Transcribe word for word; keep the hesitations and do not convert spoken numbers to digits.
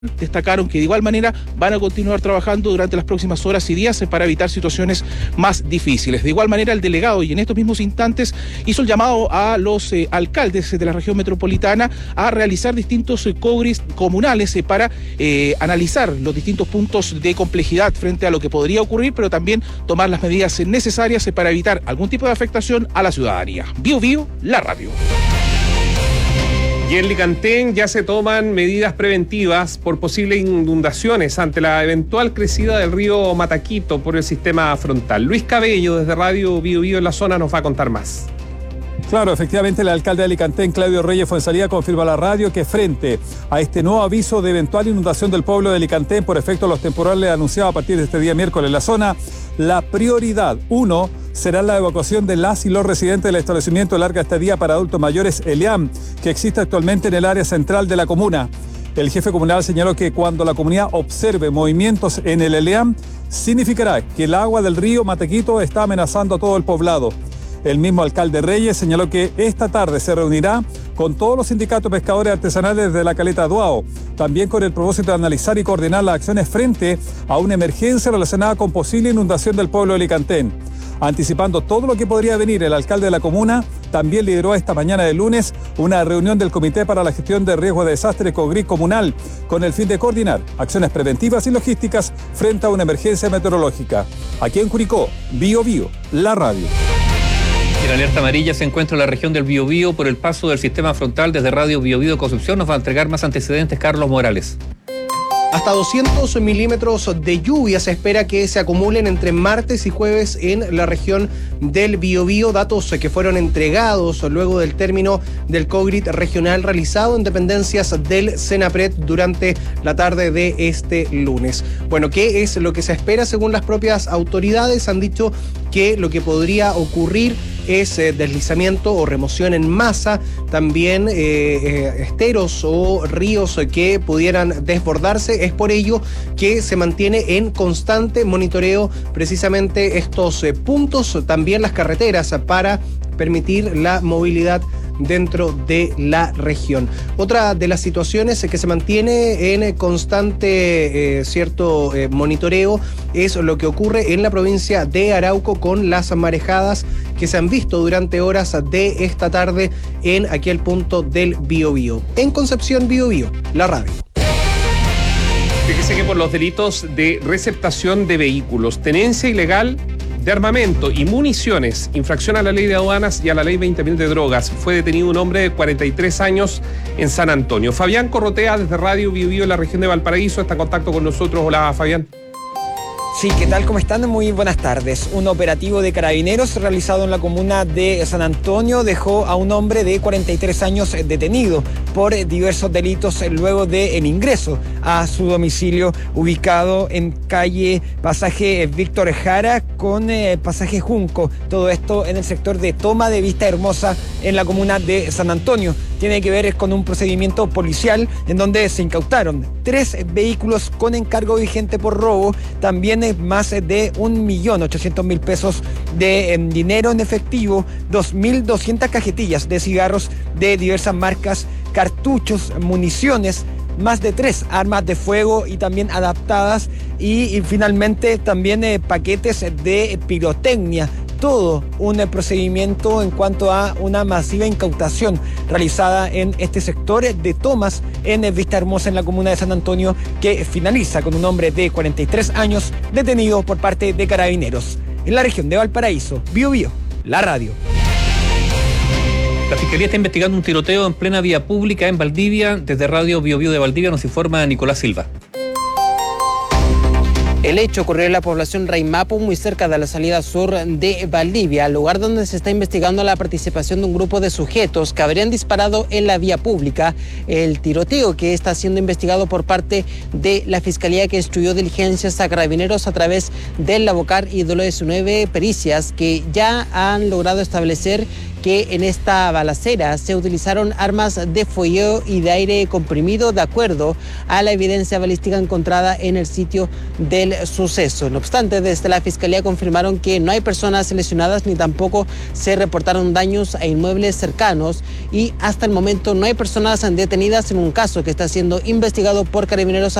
Destacaron que de igual manera van a continuar trabajando durante las próximas horas y días para evitar situaciones más difíciles. De igual manera, el delegado, y en estos mismos instantes, hizo el llamado a los eh, alcaldes de la región metropolitana a realizar distintos eh, cobris comunales eh, para eh, analizar los distintos puntos de complejidad frente a lo que podría ocurrir, pero también tomar las medidas necesarias eh, para evitar algún tipo de afectación a la ciudadanía. Bio Bio, la radio. Y en Licantén ya se toman medidas preventivas por posibles inundaciones ante la eventual crecida del río Mataquito por el sistema frontal. Luis Cabello, desde Radio Bio Bio en la zona, nos va a contar más. Claro, efectivamente, el alcalde de Licantén, Claudio Reyes Fuenzalía, confirma a la radio que frente a este nuevo aviso de eventual inundación del pueblo de Licantén por efecto de los temporales anunciados a partir de este día miércoles en la zona, la prioridad uno será la evacuación de las y los residentes del establecimiento de larga estadía para adultos mayores ELEAM, que existe actualmente en el área central de la comuna. El jefe comunal señaló que cuando la comunidad observe movimientos en el ELEAM, significará que el agua del río Mataquito está amenazando a todo el poblado. El mismo alcalde Reyes señaló que esta tarde se reunirá con todos los sindicatos de pescadores artesanales de la caleta Duao, también con el propósito de analizar y coordinar las acciones frente a una emergencia relacionada con posible inundación del pueblo de Licantén. Anticipando todo lo que podría venir, el alcalde de la comuna también lideró esta mañana de lunes una reunión del Comité para la Gestión de Riesgos de Desastre COGRIC comunal con el fin de coordinar acciones preventivas y logísticas frente a una emergencia meteorológica. Aquí en Curicó, Bio Bio, la radio. En alerta amarilla se encuentra la región del Biobío por el paso del sistema frontal. Desde Radio Bio Bio Concepción nos va a entregar más antecedentes Carlos Morales. Hasta doscientos milímetros de lluvia se espera que se acumulen entre martes y jueves en la región del Biobío, datos que fueron entregados luego del término del COGRIT regional realizado en dependencias del Senapred durante la tarde de este lunes. Bueno, ¿qué es lo que se espera según las propias autoridades? Han dicho que lo que podría ocurrir es eh, deslizamiento o remoción en masa, también eh, eh, esteros o ríos que pudieran desbordarse. Es por ello que se mantiene en constante monitoreo precisamente estos eh, puntos, también las carreteras, para permitir la movilidad dentro de la región. Otra de las situaciones que se mantiene en constante eh, cierto eh, monitoreo es lo que ocurre en la provincia de Arauco con las marejadas que se han visto durante horas de esta tarde en aquel punto del Biobío. En Concepción, Bio Bio, la radio. Fíjese que por los delitos de receptación de vehículos, tenencia ilegal de armamento y municiones, infracción a la ley de aduanas y a la ley veinte mil de drogas, fue detenido un hombre de cuarenta y tres años en San Antonio. Fabián Corrotea, desde Radio Bio Bio en la región de Valparaíso, está en contacto con nosotros. Hola, Fabián. Sí, ¿qué tal? ¿Cómo están? Muy buenas tardes. Un operativo de carabineros realizado en la comuna de San Antonio dejó a un hombre de cuarenta y tres años detenido por diversos delitos luego del ingreso a su domicilio ubicado en calle Pasaje Víctor Jara con eh, Pasaje Junco. Todo esto en el sector de Toma de Vista Hermosa en la comuna de San Antonio. Tiene que ver con un procedimiento policial en donde se incautaron tres vehículos con encargo vigente por robo, también más de un millón ochocientos mil pesos de en dinero en efectivo, dos mil doscientas cajetillas de cigarros de diversas marcas, cartuchos, municiones, más de tres armas de fuego y también adaptadas y, y finalmente también eh, paquetes de pirotecnia. Todo un procedimiento en cuanto a una masiva incautación realizada en este sector de tomas en Vista Hermosa en la comuna de San Antonio, que finaliza con un hombre de cuarenta y tres años detenido por parte de carabineros. En la región de Valparaíso, Bio Bio, la radio. La Fiscalía está investigando un tiroteo en plena vía pública en Valdivia. Desde Radio Bio Bio de Valdivia nos informa Nicolás Silva. El hecho ocurrió en la población Raimapu, muy cerca de la salida sur de Valdivia, lugar donde se está investigando la participación de un grupo de sujetos que habrían disparado en la vía pública. El tiroteo que está siendo investigado por parte de la Fiscalía, que instruyó diligencias a carabineros a través del Lavocar y de las diecinueve pericias que ya han logrado establecer que en esta balacera se utilizaron armas de fuego y de aire comprimido, de acuerdo a la evidencia balística encontrada en el sitio del suceso. No obstante, desde la Fiscalía confirmaron que no hay personas lesionadas ni tampoco se reportaron daños a inmuebles cercanos y hasta el momento no hay personas detenidas en un caso que está siendo investigado por Carabineros